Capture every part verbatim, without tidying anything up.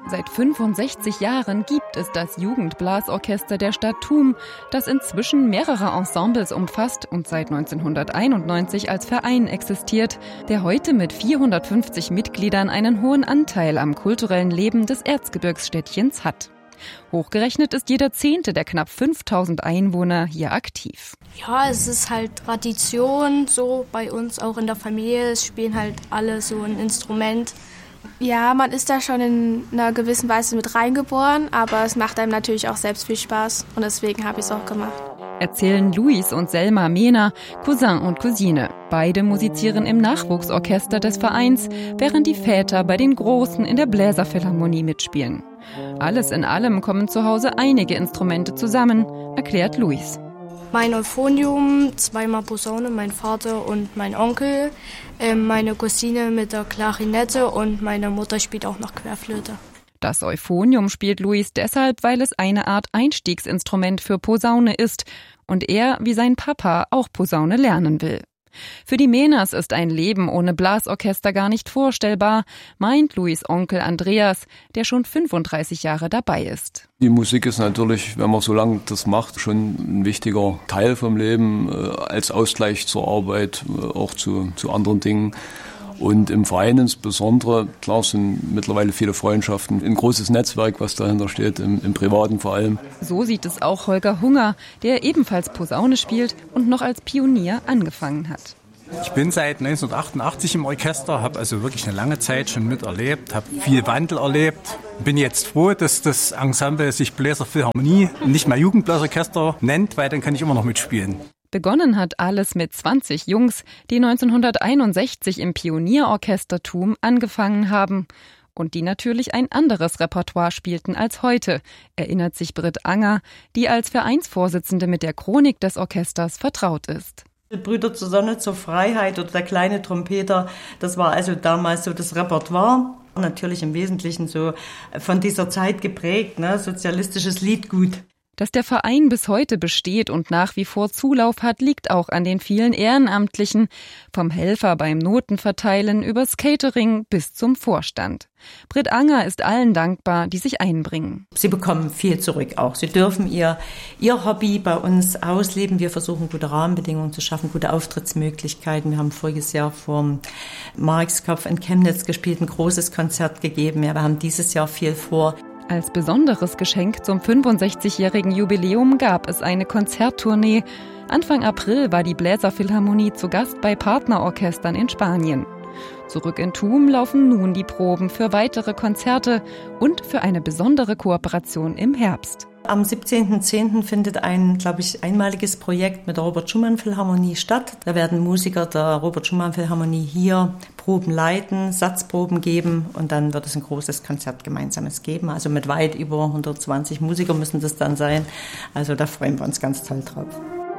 Seit fünfundsechzig Jahren gibt es das Jugendblasorchester der Stadt Thum, das inzwischen mehrere Ensembles umfasst und seit neunzehnhunderteinundneunzig als Verein existiert, der heute mit vierhundertfünfzig Mitgliedern einen hohen Anteil am kulturellen Leben des Erzgebirgsstädtchens hat. Hochgerechnet ist jeder Zehnte der knapp fünftausend Einwohner hier aktiv. Ja, es ist halt Tradition, so bei uns auch in der Familie. Es spielen halt alle so ein Instrument. Ja, man ist da schon in einer gewissen Weise mit reingeboren, aber es macht einem natürlich auch selbst viel Spaß und deswegen habe ich es auch gemacht. Erzählen Luis und Selma Mehner, Cousin und Cousine. Beide musizieren im Nachwuchsorchester des Vereins, während die Väter bei den Großen in der Bläserphilharmonie mitspielen. Alles in allem kommen zu Hause einige Instrumente zusammen, erklärt Luis. Mein Euphonium, zweimal Posaune, mein Vater und mein Onkel, meine Cousine mit der Klarinette und meine Mutter spielt auch noch Querflöte. Das Euphonium spielt Luis deshalb, weil es eine Art Einstiegsinstrument für Posaune ist und er, wie sein Papa, auch Posaune lernen will. Für die Mehners ist ein Leben ohne Blasorchester gar nicht vorstellbar, meint Luis Onkel Andreas, der schon fünfunddreißig Jahre dabei ist. Die Musik ist natürlich, wenn man so lange das macht, schon ein wichtiger Teil vom Leben, äh, als Ausgleich zur Arbeit, äh, auch zu, zu anderen Dingen. Und im Verein insbesondere, klar, sind mittlerweile viele Freundschaften, ein großes Netzwerk, was dahinter steht, im, im Privaten vor allem. So sieht es auch Holger Hunger, der ebenfalls Posaune spielt und noch als Pionier angefangen hat. Ich bin seit neunzehnhundertachtundachtzig im Orchester, habe also wirklich eine lange Zeit schon miterlebt, habe viel Wandel erlebt. Bin jetzt froh, dass das Ensemble sich Bläserphilharmonie nicht mehr Jugendblasorchester nennt, weil dann kann ich immer noch mitspielen. Begonnen hat alles mit zwanzig Jungs, die neunzehnhunderteinundsechzig im Pionierorchester Thum angefangen haben und die natürlich ein anderes Repertoire spielten als heute, erinnert sich Britt Anger, die als Vereinsvorsitzende mit der Chronik des Orchesters vertraut ist. Brüder zur Sonne, zur Freiheit oder der kleine Trompeter, das war also damals so das Repertoire. Natürlich im Wesentlichen so von dieser Zeit geprägt, ne? Sozialistisches Liedgut. Dass der Verein bis heute besteht und nach wie vor Zulauf hat, liegt auch an den vielen Ehrenamtlichen, vom Helfer beim Notenverteilen übers Catering bis zum Vorstand. Britt Anger ist allen dankbar, die sich einbringen. Sie bekommen viel zurück auch. Sie dürfen ihr, ihr Hobby bei uns ausleben. Wir versuchen, gute Rahmenbedingungen zu schaffen, gute Auftrittsmöglichkeiten. Wir haben voriges Jahr vom Markskopf in Chemnitz gespielt, ein großes Konzert gegeben. Ja, wir haben dieses Jahr viel vor. Als besonderes Geschenk zum fünfundsechzigjährigen Jubiläum gab es eine Konzerttournee. Anfang April war die Bläserphilharmonie zu Gast bei Partnerorchestern in Spanien. Zurück in Thum laufen nun die Proben für weitere Konzerte und für eine besondere Kooperation im Herbst. Am siebzehnten zehnten findet ein, glaube ich, einmaliges Projekt mit der Robert-Schumann-Philharmonie statt. Da werden Musiker der Robert-Schumann-Philharmonie hier Proben leiten, Satzproben geben und dann wird es ein großes Konzert gemeinsames geben. Also mit weit über hundertzwanzig Musiker müssen das dann sein. Also da freuen wir uns ganz toll drauf.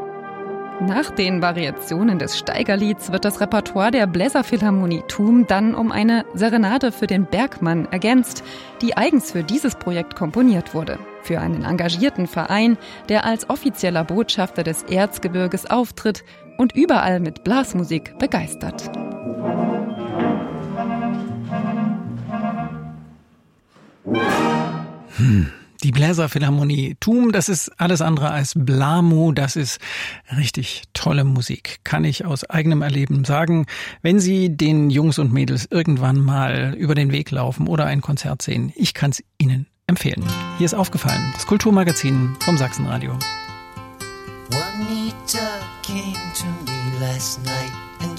Nach den Variationen des Steigerlieds wird das Repertoire der Bläserphilharmonie Thum dann um eine Serenade für den Bergmann ergänzt, die eigens für dieses Projekt komponiert wurde. Für einen engagierten Verein, der als offizieller Botschafter des Erzgebirges auftritt und überall mit Blasmusik begeistert. Hm. Die Bläserphilharmonie Thum, das ist alles andere als Blamo, das ist richtig tolle Musik, kann ich aus eigenem Erleben sagen. Wenn Sie den Jungs und Mädels irgendwann mal über den Weg laufen oder ein Konzert sehen, ich kann es Ihnen empfehlen. Hier ist aufgefallen, das Kulturmagazin vom Sachsenradio. Juanita came to me last night.